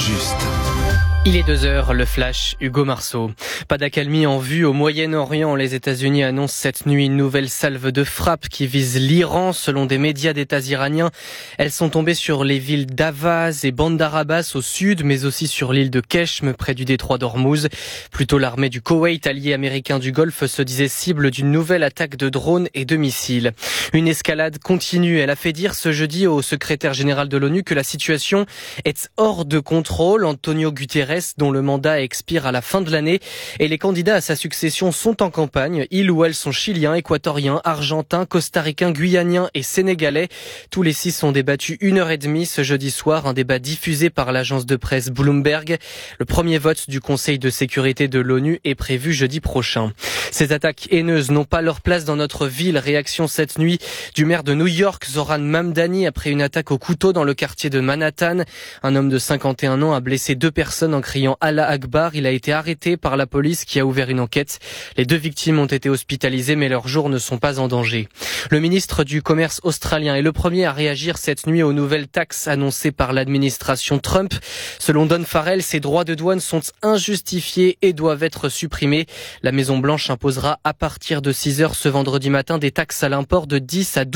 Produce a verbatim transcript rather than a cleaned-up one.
juste. Il est deux heures, le flash, Hugo Marceau. Pas d'accalmie en vue au Moyen-Orient. Les États-Unis annoncent cette nuit une nouvelle salve de frappe qui vise l'Iran. Selon des médias d'États iraniens, elles sont tombées sur les villes d'Avaz et Bandar Abbas au sud, mais aussi sur l'île de Keshm, près du détroit d'Ormuz. Plus tôt, l'armée du Koweït, allié américain du Golfe, se disait cible d'une nouvelle attaque de drones et de missiles. Une escalade continue. Elle a fait dire ce jeudi au secrétaire général de l'ONU que la situation est hors de contrôle. Antonio Guterres, dont le mandat expire à la fin de l'année, et les candidats à sa succession sont en campagne. Ils ou elles sont chiliens, équatoriens, argentins, costaricains, guyaniens et sénégalais. Tous les six ont débattu une heure et demie ce jeudi soir, un débat diffusé par l'agence de presse Bloomberg. Le premier vote du Conseil de sécurité de l'ONU est prévu jeudi prochain. Ces attaques haineuses n'ont pas leur place dans notre ville. Réaction cette nuit du maire de New York, Zoran Mamdani, après une attaque au couteau dans le quartier de Manhattan. Un homme de cinquante et un ans a blessé deux personnes en criant Allah Akbar. Il a été arrêté par la police qui a ouvert une enquête. Les deux victimes ont été hospitalisées, mais leurs jours ne sont pas en danger. Le ministre du Commerce australien est le premier à réagir cette nuit aux nouvelles taxes annoncées par l'administration Trump. Selon Don Farrell, ces droits de douane sont injustifiés et doivent être supprimés. La Maison-Blanche imposera à partir de six heures ce vendredi matin des taxes à l'import de dix à douze